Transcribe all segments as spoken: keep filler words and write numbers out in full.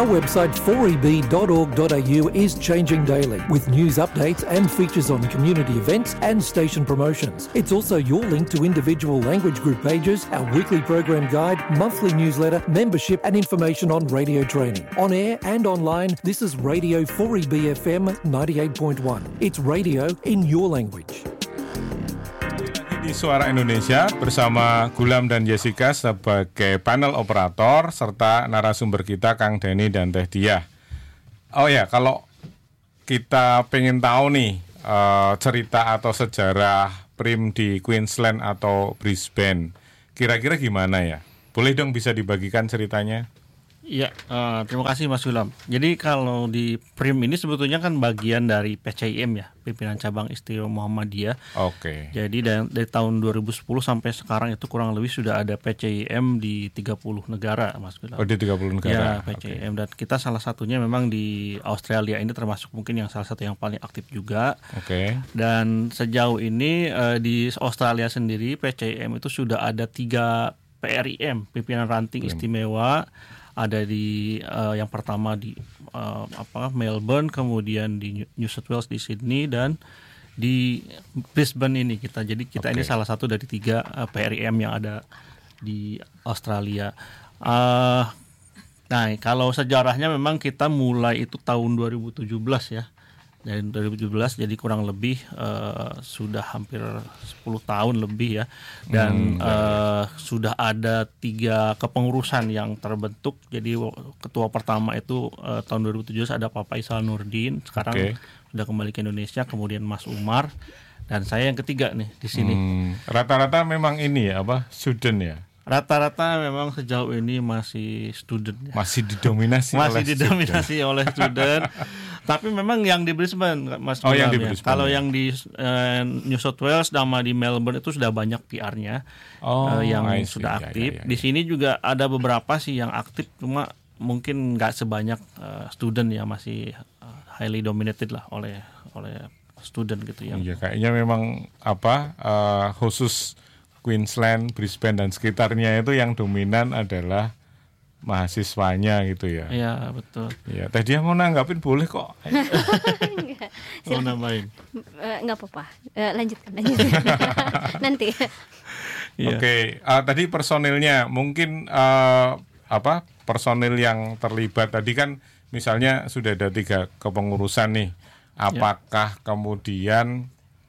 Our website four e b dot org dot a u is changing daily with news updates and features on community events and station promotions. It's also your link to individual language group pages, our weekly program guide, monthly newsletter, membership and information on radio training. On air and online, this is Radio four E B F M ninety-eight point one. It's radio in your language. Di Suara Indonesia bersama Gulam dan Jessica sebagai panel operator serta narasumber kita Kang Denny dan Teh Diah. Oh ya, kalau kita pengen tahu nih uh, cerita atau sejarah Prim di Queensland atau Brisbane, kira-kira gimana ya? Boleh dong bisa dibagikan ceritanya? Iya, uh, terima kasih Mas Gulam. Jadi kalau di Prim ini sebetulnya kan bagian dari P C I M ya, Pimpinan Cabang Istimewa Muhammadiyah. Oke. Okay. Jadi dari, dari tahun dua ribu sepuluh sampai sekarang itu kurang lebih sudah ada P C I M di tiga puluh negara, Mas Gulam. Oh, di tiga puluh negara. Ya, P C I M. Okay. Dan kita salah satunya memang di Australia ini termasuk mungkin yang salah satu yang paling aktif juga. Oke. Okay. Dan sejauh ini uh, di Australia sendiri P C I M itu sudah ada tiga P R I M, Pimpinan Ranting Istimewa. Ada di uh, yang pertama di uh, apa Melbourne, kemudian di New South Wales, di Sydney, dan di Brisbane ini kita. Jadi kita okay. ini salah satu dari tiga uh, P R I M yang ada di Australia. Uh, nah, kalau sejarahnya memang kita mulai itu tahun dua ribu tujuh belas ya. Dari dua ribu tujuh belas, jadi kurang lebih uh, sudah hampir sepuluh tahun lebih ya. Dan hmm, uh, sudah ada tiga kepengurusan yang terbentuk. Jadi ketua pertama itu uh, tahun dua ribu tujuh belas ada Pak Faisal Nurdin, sekarang okay. sudah kembali ke Indonesia. Kemudian Mas Umar, dan saya yang ketiga nih di sini. Hmm, rata-rata memang ini ya apa student ya? Rata-rata memang sejauh ini masih student ya. Masih didominasi masih oleh didominasi student. oleh student. Tapi memang yang di Brisbane, Mas. Oh, yang di ya. Brisbane. Kalau yang di uh, New South Wales sama di Melbourne itu sudah banyak P R-nya oh, uh, yang I see. sudah aktif. Ya, ya, ya, ya. Di sini juga ada beberapa sih yang aktif, cuma mungkin nggak sebanyak uh, student ya, masih uh, highly dominated lah oleh oleh student gitu ya. Iya, kayaknya memang apa uh, khusus Queensland, Brisbane dan sekitarnya itu yang dominan adalah mahasiswanya gitu ya. Iya, betul. Iya, Teh Diah mau nanggapin boleh kok. Enggak. Mau nambahin? Uh, enggak apa-apa. Uh, lanjutkan, lanjutkan. Nanti. Iya. Oke, okay. uh, tadi personilnya mungkin uh, apa? Personil yang terlibat tadi kan misalnya sudah ada tiga kepengurusan nih. Apakah ya. kemudian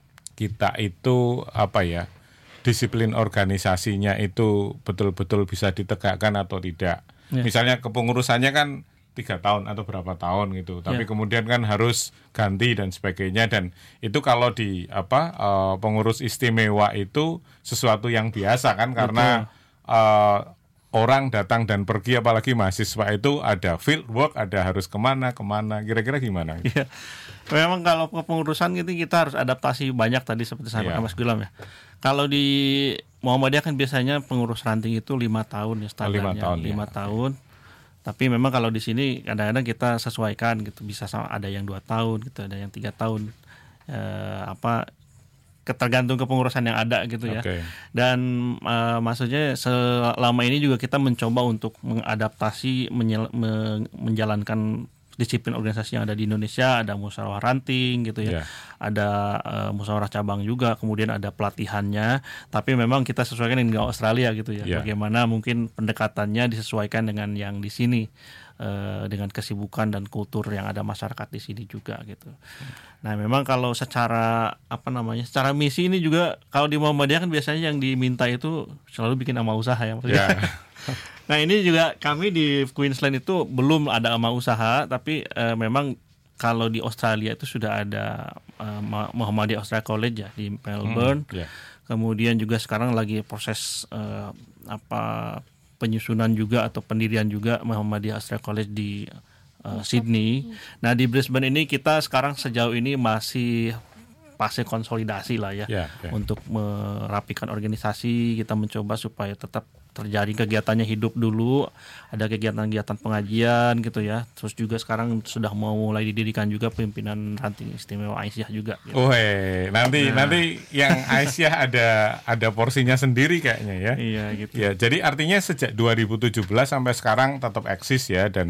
kita itu apa ya? Disiplin organisasinya itu betul-betul bisa ditegakkan atau tidak. Ya. Misalnya kepengurusannya kan tiga tahun atau berapa tahun gitu, tapi ya. kemudian kan harus ganti dan sebagainya, dan itu kalau di apa uh, pengurus istimewa itu sesuatu yang biasa kan, karena uh, orang datang dan pergi, apalagi mahasiswa itu ada field work, ada harus kemana kemana, kira-kira gimana? Ya. Memang kalau kepengurusan gitu kita harus adaptasi banyak tadi seperti saya yeah. Mas Gulam ya. Kalau di Muhammadiyah kan biasanya pengurus ranting itu lima tahun ya standarnya. Lima tahun. Lima ya. tahun. Tapi memang kalau di sini kadang-kadang kita sesuaikan gitu, bisa sama ada yang dua tahun gitu, ada yang tiga tahun. E, apa tergantung kepengurusan yang ada gitu ya. Okay. Dan e, maksudnya selama ini juga kita mencoba untuk mengadaptasi menyel, me, menjalankan disiplin organisasi yang ada di Indonesia, ada musyawarah ranting gitu ya, yeah. ada uh, musyawarah cabang juga, kemudian ada pelatihannya, tapi memang kita sesuaikan dengan Australia gitu ya, yeah. bagaimana mungkin pendekatannya disesuaikan dengan yang di sini, uh, dengan kesibukan dan kultur yang ada masyarakat di sini juga gitu. Nah memang kalau secara apa namanya, secara misi ini juga kalau di Muhammadiyah kan biasanya yang diminta itu selalu bikin ama usaha ya maksudnya. Yeah. Nah ini juga kami di Queensland itu belum ada ama usaha, tapi uh, memang kalau di Australia itu sudah ada uh, Muhammadiyah Australia College ya di Melbourne. Hmm, yeah. Kemudian juga sekarang lagi proses uh, apa penyusunan juga atau pendirian juga Muhammadiyah Australia College di uh, Sydney. Nah di Brisbane ini kita sekarang sejauh ini masih fase konsolidasi lah ya, yeah, yeah. untuk merapikan organisasi. Kita mencoba supaya tetap terjadi kegiatannya hidup dulu, ada kegiatan-kegiatan pengajian gitu ya. Terus juga sekarang sudah mau mulai didirikan juga pimpinan ranting istimewa Aisyah juga. Gitu. Oh, hey. nanti nah. nanti yang Aisyah ada ada porsinya sendiri kayaknya ya. Iya gitu. Ya, jadi artinya sejak dua ribu tujuh belas sampai sekarang tetap eksis ya, dan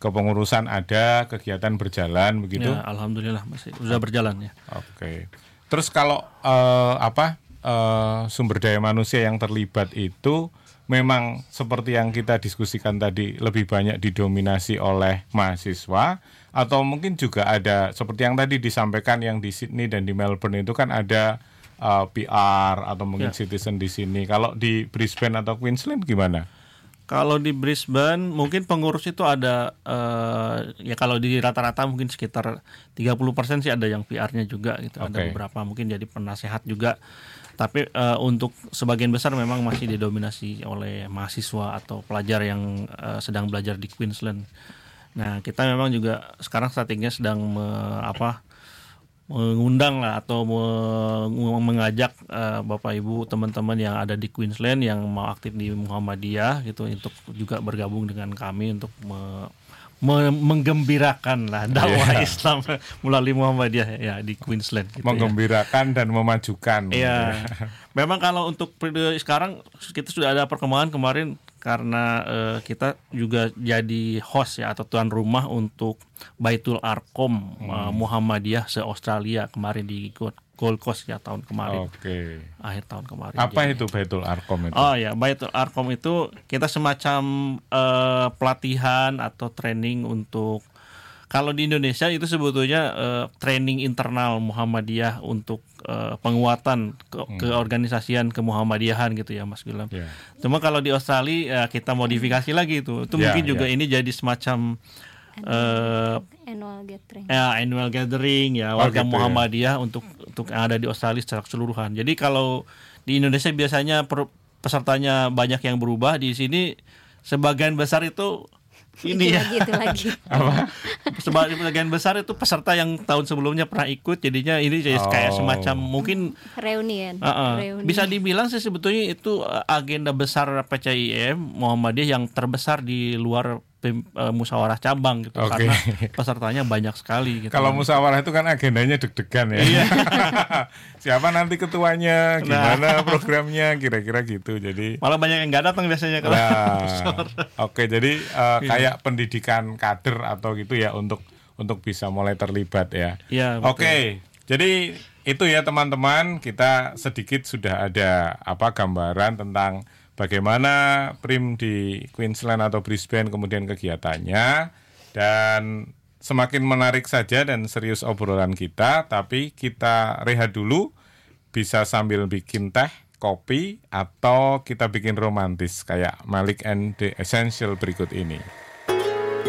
kepengurusan ada, kegiatan berjalan begitu? Ya, alhamdulillah masih sudah berjalan ya. Oke. Terus kalau uh, apa uh, sumber daya manusia yang terlibat itu memang seperti yang kita diskusikan tadi lebih banyak didominasi oleh mahasiswa atau mungkin juga ada seperti yang tadi disampaikan yang di Sydney dan di Melbourne itu kan ada uh, P R atau mungkin ya. Citizen di sini. Kalau di Brisbane atau Queensland gimana? Kalau di Brisbane mungkin pengurus itu ada uh, ya kalau di rata-rata mungkin sekitar tiga puluh persen sih ada yang P R-nya juga gitu. Okay. Ada beberapa mungkin jadi penasehat juga. Tapi uh, untuk sebagian besar memang masih didominasi oleh mahasiswa atau pelajar yang uh, sedang belajar di Queensland. Nah, kita memang juga sekarang strateginya sedang me, apa mengundang lah atau mengajak uh, Bapak Ibu teman-teman yang ada di Queensland yang mau aktif di Muhammadiyah gitu untuk juga bergabung dengan kami untuk me, me, menggembirakan lah dakwah yeah. Islam melalui Muhammadiyah ya di Queensland gitu. Menggembirakan ya. Dan memajukan. Iya. Memang kalau untuk sekarang kita sudah ada perkembangan kemarin karena uh, kita juga jadi host ya atau tuan rumah untuk Baitul Arqam hmm. uh, Muhammadiyah se-Australia kemarin di Gold Coast ya tahun kemarin. Oke. Okay. Akhir tahun kemarin. Apa jadi, itu Baitul Arqam itu? Oh ya, Baitul Arqam itu kita semacam uh, pelatihan atau training untuk kalau di Indonesia itu sebetulnya uh, training internal Muhammadiyah untuk uh, penguatan ke, hmm. keorganisasian kemuhammadiyahan gitu ya Mas Gilam. Yeah. Cuma kalau di Australia uh, kita modifikasi lagi itu. Itu yeah, mungkin juga yeah. ini jadi semacam uh, annual gathering. Ya, annual gathering ya warga oh, gitu Muhammadiyah ya. untuk untuk yang ada di Australia secara keseluruhan. Jadi kalau di Indonesia biasanya per, pesertanya banyak yang berubah, di sini sebagian besar itu ini itu ya lagi, itu lagi. Apa? Sebagian besar itu peserta yang tahun sebelumnya pernah ikut, jadinya ini jadi oh. kayak semacam mungkin reunian. Uh-uh. Reunian. Bisa dibilang sih sebetulnya itu agenda besar P C I M Muhammadiyah yang terbesar di luar Pem, uh, musyawarah cabang gitu okay. karena pesertanya banyak sekali gitu. Kalau musyawarah itu kan agendanya deg-degan ya. Siapa nanti ketuanya, gimana nah. programnya, kira-kira gitu. Jadi malah banyak yang nggak datang biasanya kalau nah, Oke, okay, jadi uh, kayak pendidikan kader atau gitu ya untuk untuk bisa mulai terlibat ya. Iya. Oke, okay, jadi itu ya teman-teman, kita sedikit sudah ada apa gambaran tentang bagaimana P R I M di Queensland atau Brisbane kemudian kegiatannya, dan semakin menarik saja dan serius obrolan kita, tapi kita rehat dulu, bisa sambil bikin teh, kopi, atau kita bikin romantis kayak Malik and the Essential berikut ini.